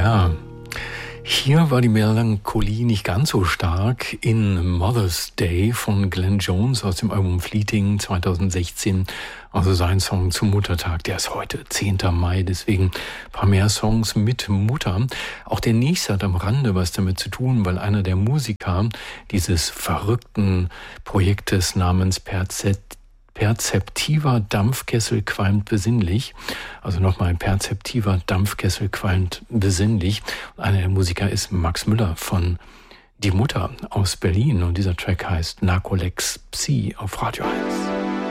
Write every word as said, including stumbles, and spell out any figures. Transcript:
Ja, hier war die Melancholie nicht ganz so stark in Mother's Day von Glenn Jones aus dem Album Fleeting zweitausendsechzehn. Also sein Song zum Muttertag, der ist heute, zehnter Mai, deswegen ein paar mehr Songs mit Mutter. Auch der nächste hat am Rande was damit zu tun, weil einer der Musiker dieses verrückten Projektes namens Perzett Perzeptiver Dampfkessel qualmt besinnlich. Also nochmal, perzeptiver Dampfkessel qualmt besinnlich. Und einer der Musiker ist Max Müller von Die Mutter aus Berlin. Und dieser Track heißt Narcolex Psi auf Radio eins.